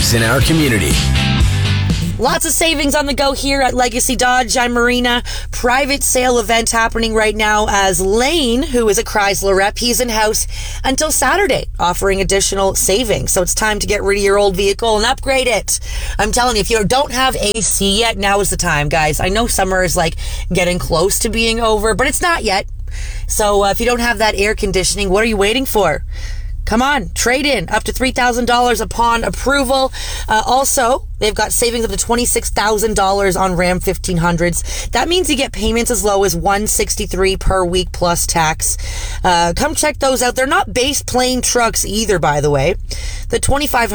leaders in our community. Lots of savings on the go here at Legacy Dodge on Marina. Private sale event happening right now as Lane, who is a Chrysler rep, he's in house until Saturday, offering additional savings. So it's time to get rid of your old vehicle and upgrade it. I'm telling you, if you don't have AC yet, now is the time, guys. I know summer is like getting close to being over, but it's not yet. So if you don't have that air conditioning, what are you waiting for? Come on, trade in up to $3,000 upon approval. Also, they've got savings up to $26,000 on Ram 1500s. That means you get payments as low as $163 per week plus tax. Come check those out. They're not base plane trucks either, by the way. The 25